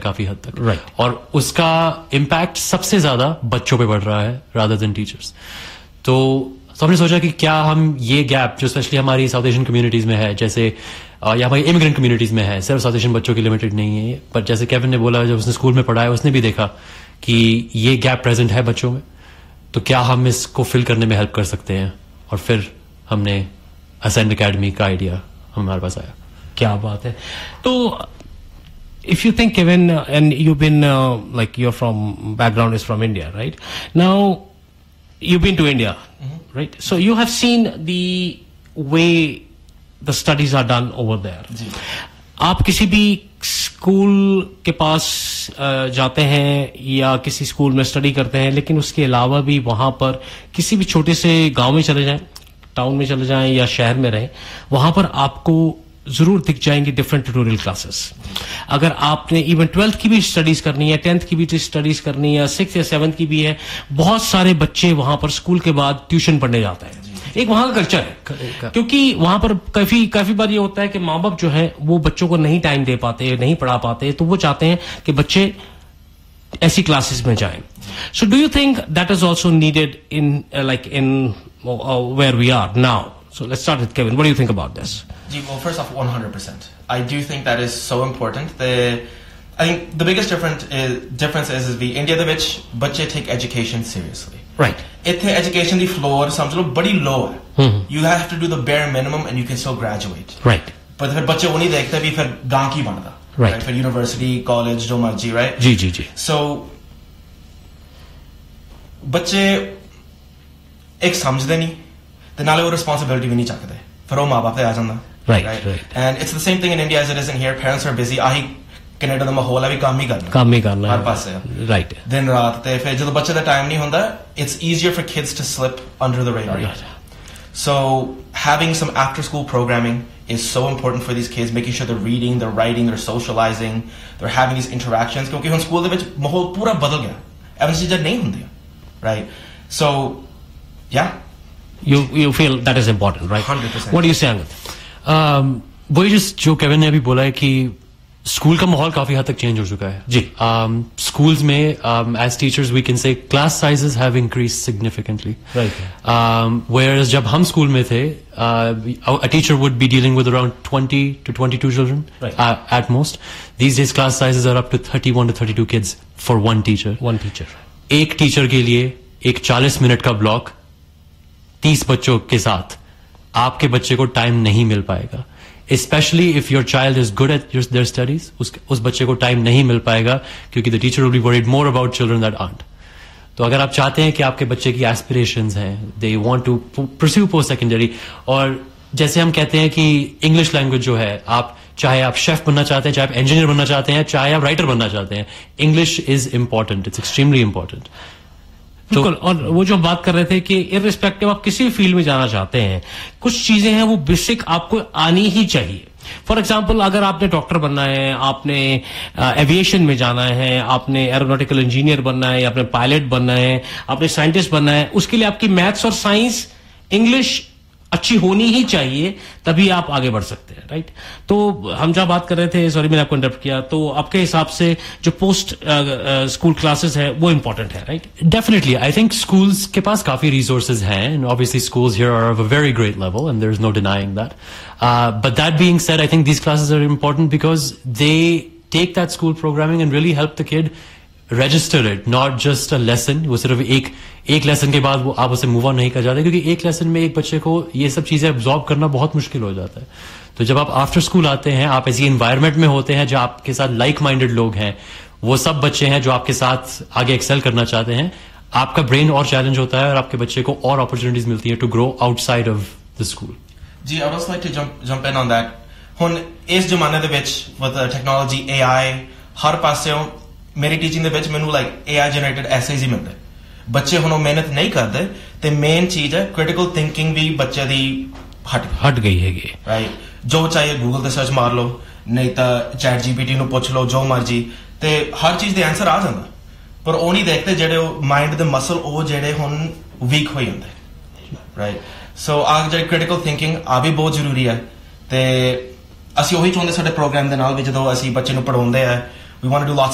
काफी हद तक, और उसका इम्पैक्ट सबसे ज्यादा बच्चों पे पड़ रहा है रादर देन टीचर्स। तो हमने सोचा कि क्या हम ये गैप जो स्पेशली हमारी साउथ एशियन कम्युनिटीज में है, जैसे या हमारी इमिग्रेंट कम्युनिटीज में है, सिर्फ साउथ एशियन बच्चों की लिमिटेड नहीं है, बट जैसे केविन ने बोला जब उसने स्कूल में पढ़ा है उसने भी देखा कि ये गैप प्रेजेंट है बच्चों में, तो क्या हम इसको फिल करने में हेल्प कर सकते हैं, और फिर हमने असेंड एकेडमी का आइडिया हमारे पास आया। क्या बात है। तो if you think, Kevin, and you've been like your from background is from India, right? Now you've been to India, right? So you have seen the way the studies are done over there. जी. आप किसी भी school के पास जाते हैं या किसी school में study करते हैं, लेकिन उसके अलावा भी वहां पर किसी भी छोटे से गांव में चले जाएं, टाउन में चले जाएं या शहर में रहें, वहां पर आपको जरूर दिख जाएंगे डिफरेंट ट्यूटोरियल क्लासेस। अगर आपने इवन 12th की भी स्टडीज करनी है, 10th की भी स्टडीज करनी है, 6th या 7th की भी है, बहुत सारे बच्चे वहां पर स्कूल के बाद ट्यूशन पढ़ने जाते हैं। एक वहां का कल्चर है, क्योंकि वहां पर काफी बार ये होता है कि माँ बाप जो है वो बच्चों को नहीं टाइम दे पाते, नहीं पढ़ा पाते, तो वो चाहते हैं कि बच्चे ऐसी क्लासेस में जाएं। So do you think that is also needed in like in where we are now? So let's start with Kevin. What do you think about this? Well, first off, 100%. I do think that is so important. I think the biggest difference is the India the which bachche take education seriously. Right. Ithe education the floor samjh lo badi low hai. You have to do the bare minimum and you can still graduate. Right. But fir bachche wo nahi dekhte bhi fir gaon ki banda. Right. For university, college, jo marji, right? Ji. So bachche ek samjhde nahi. The नाले वो responsibility भी नहीं चाहते, फिर वो माँ बाप पे आ जाना, right? And it's the same thing in India as it is in here. Parents are busy. आही कनाडा दा माहौल है भी काम ही करना हर पास है, right? दिन रात ते फिर जब बच्चे दा टाइम नहीं होता, it's easier for kids to slip under the radar. So having some after school programming is so important for these kids, making sure they're reading, they're writing, they're socializing, they're having these interactions. क्योंकि हम school दे विच माहौल पूरा बदल गया, ऐसी चीज़ें नहीं होंदी, right? So yeah. You feel that is important, right? 100%. What do you say, Angad? वही जो केविन ने अभी बोला है कि स्कूल का माहौल काफी हद तक चेंज हो चुका है जी। स्कूल्स में as teachers we can say class sizes have increased significantly, right. Whereas जब हम स्कूल में थे, a teacher would be dealing with around 20 to 22 children, right, at most. These days class sizes are up to 31 to 32 kids for one teacher. एक teacher के लिए एक 40 minute का block 30 बच्चों के साथ आपके बच्चे को टाइम नहीं मिल पाएगा, specially if your child is good at their studies. उस बच्चे को टाइम नहीं मिल पाएगा क्योंकि the teacher will be worried more about children that aunt. तो अगर आप चाहते हैं कि आपके बच्चे की एस्पिरेशंस हैं, they want to pursue post secondary, और जैसे हम कहते हैं कि इंग्लिश लैंग्वेज जो है, आप चाहे आप शेफ बनना चाहते हैं, चाहे आप इंजीनियर बनना चाहते हैं, चाहे आप राइटर बनना चाहते हैं, English is important, it's extremely important. बिल्कुल। और वो जो बात कर रहे थे कि इररिस्पेक्टिव आप किसी भी फील्ड में जाना चाहते हैं, कुछ चीजें हैं वो बेसिक आपको आनी ही चाहिए। फॉर एग्जाम्पल, अगर आपने डॉक्टर बनना है, आपने एविएशन में जाना है, आपने एरोनॉटिकल इंजीनियर बनना है, आपने पायलट बनना है, आपने साइंटिस्ट बनना है, उसके लिए आपकी मैथ्स और साइंस, इंग्लिश अच्छी होनी ही चाहिए, तभी आप आगे बढ़ सकते हैं, राइट? तो हम जहां बात कर रहे थे, सॉरी मैंने आपको इंटरप्ट किया, तो आपके हिसाब से जो पोस्ट स्कूल क्लासेस है वो इंपॉर्टेंट है, right? Definitely, I think schools के पास काफी रिसोर्सेज हैं, and obviously schools here are of a very great level and there is no denying that, but that being said, I think these classes are important because they take that school programming and really help the kid register it, not just a lesson. वो सिर्फ एक lesson के बाद वो आप उसे move on नहीं कर जाते, क्योंकि एक लेसन में एक बच्चे को ये सब चीजें एब्जॉर्ब करना बहुत मुश्किल हो जाता है। तो जब आप आफ्टर स्कूल आते हैं, आप ऐसी एनवायरनमेंट में होते हैं जो आपके साथ लाइक माइंडेड लोग हैं, वो सब बच्चे हैं जो आपके साथ आगे एक्सेल करना चाहते हैं, आपका ब्रेन और चैलेंज होता है और आपके बच्चे को और अपॉर्चुनिटीज मिलती है to grow outside of the school. Ji, I would like to jump in on that. हुन इस जमाने दे विच विद टेक्नोलॉजी, एआई हर पासे, मेरी टीचिंग दे विच मैनू लाइक एआई जनरेटेड एसेज ही मिलते, बच्चे हुण मेहनत नहीं करते, ते मेन चीज है क्रिटिकल थिंकिंग भी बच्चे दी हट गई है, राइट? जो चाहिए गूगल ते सर्च मार लो, नहीं तो चैट जीपीटी नु पूछ लो, जो मर्जी, ते हर चीज दे आंसर आ जांदा, पर वो नहीं देखते जेडे माइंड दे मसल वो जेडे हुण वीक हो जांदे, राइट? सो आ जेडे क्रिटिकल थिंकिंग आ भी बहुत जरूरी है, ते ਅਸੀਂ ਉਹੀ ਚਾਹੁੰਦੇ ਸਾਡੇ ਪ੍ਰੋਗਰਾਮ ਦੇ ਨਾਲ ਵੀ ਜਦੋਂ ਅਸੀਂ ਬੱਚੇ ਨੂੰ ਪੜਾਉਂਦੇ ਆ, we want to do lots